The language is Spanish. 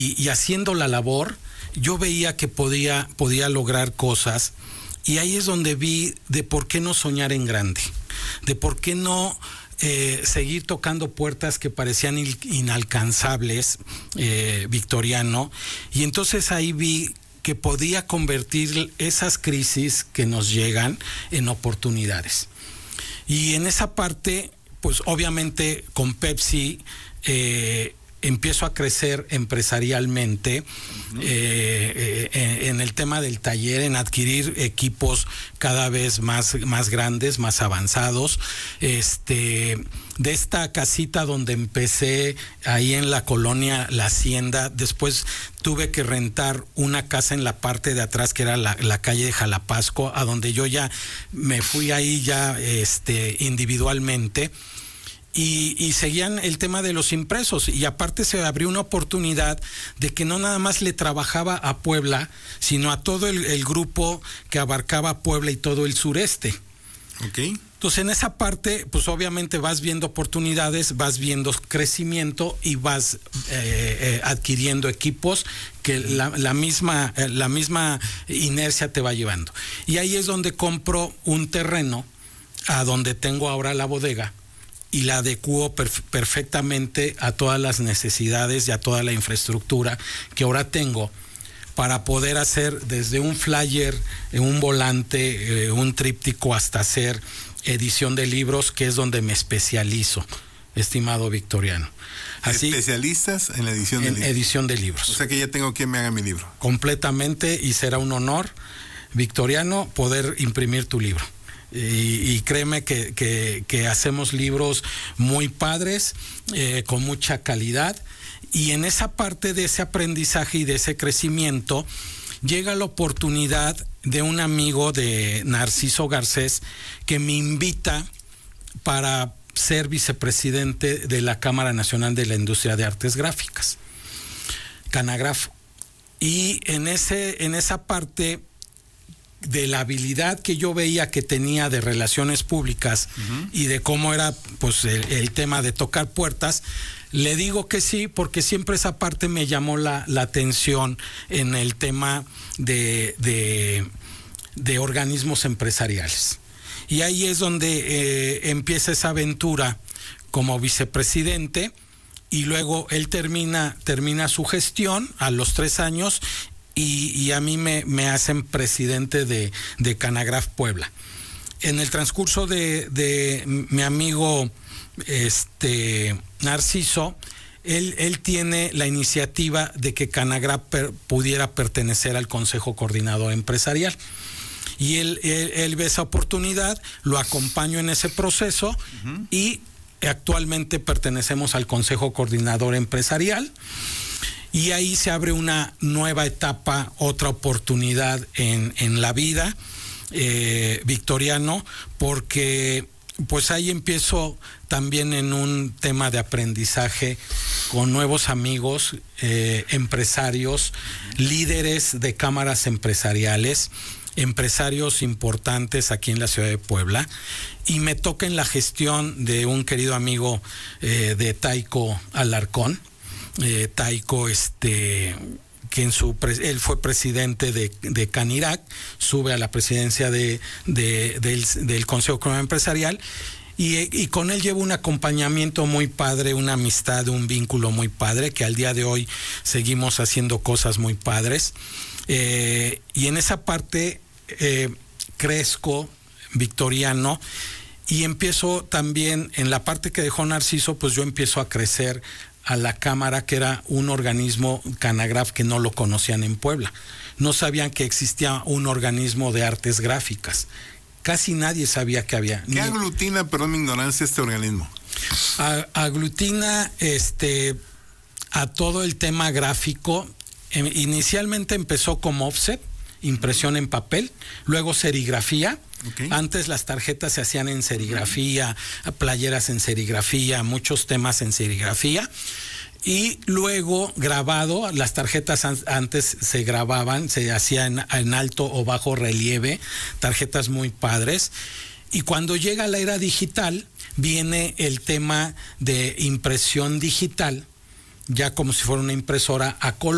y haciendo la labor, yo veía que podía lograr cosas, y ahí es donde vi de por qué no soñar en grande, de por qué no seguir tocando puertas que parecían inalcanzables, Victoriano, y entonces ahí vi que podía convertir esas crisis que nos llegan en oportunidades. Y en esa parte, pues obviamente con Pepsi empiezo a crecer empresarialmente, en el tema del taller, en adquirir equipos cada vez más grandes, más avanzados. De esta casita donde empecé, ahí en la colonia La Hacienda, después tuve que rentar una casa en la parte de atrás, que era la calle de Jalapasco, a donde yo ya me fui ahí ya individualmente. Y seguían el tema de los impresos, y aparte se abrió una oportunidad de que no nada más le trabajaba a Puebla, sino a todo el grupo que abarcaba Puebla y todo el sureste. Okay. Entonces en esa parte, pues obviamente vas viendo oportunidades, vas viendo crecimiento y vas adquiriendo equipos que la misma inercia te va llevando. Y ahí es donde compro un terreno, a donde tengo ahora la bodega, y la adecuo perfectamente a todas las necesidades y a toda la infraestructura que ahora tengo, para poder hacer desde un flyer, un volante, un tríptico, hasta hacer edición de libros, que es donde me especializo, estimado Victoriano. Así, ¿especialistas en la edición de libros? En edición de libros. O sea que ya tengo quien me haga mi libro. Completamente, y será un honor, Victoriano, poder imprimir tu libro. Y créeme que hacemos libros muy padres, con mucha calidad, y en esa parte de ese aprendizaje y de ese crecimiento llega la oportunidad de un amigo, de Narciso Garcés, que me invita para ser vicepresidente de la Cámara Nacional de la Industria de Artes Gráficas, Canagraf. Y en esa parte de la habilidad que yo veía que tenía de relaciones públicas, y de cómo era pues el tema de tocar puertas, le digo que sí, porque siempre esa parte me llamó la atención en el tema de organismos empresariales. Y ahí es donde empieza esa aventura como vicepresidente, y luego él termina su gestión a los 3 años, y a mí me hacen presidente de Canagraf Puebla. En el transcurso de mi amigo Narciso, él tiene la iniciativa de que Canagraf pudiera pertenecer al Consejo Coordinador Empresarial. Y él ve esa oportunidad, lo acompaño en ese proceso, y actualmente pertenecemos al Consejo Coordinador Empresarial. Y ahí se abre una nueva etapa, otra oportunidad en la vida, Victoriano, porque pues ahí empiezo también en un tema de aprendizaje con nuevos amigos, empresarios, líderes de cámaras empresariales, empresarios importantes aquí en la ciudad de Puebla, y me toca en la gestión de un querido amigo de Taico Alarcón. Taico, que él fue presidente de Canirac, sube a la presidencia del Consejo Coordinador Empresarial, y con él llevo un acompañamiento muy padre, una amistad, un vínculo muy padre, que al día de hoy seguimos haciendo cosas muy padres, y en esa parte crezco, Victoriano, y empiezo también en la parte que dejó Narciso, pues yo empiezo a crecer a la Cámara, que era un organismo Canagraf que no lo conocían en Puebla. No sabían que existía un organismo de artes gráficas. Casi nadie sabía que había. ¿Qué aglutina, perdón mi ignorancia, este organismo? Aglutina a todo el tema gráfico. Inicialmente empezó como offset, impresión en papel, luego serigrafía. Okay. Antes las tarjetas se hacían en serigrafía, playeras en serigrafía, muchos temas en serigrafía, y luego grabado. Las tarjetas antes se grababan, se hacían en alto o bajo relieve, tarjetas muy padres, y cuando llega la era digital viene el tema de impresión digital, ya como si fuera una impresora a color.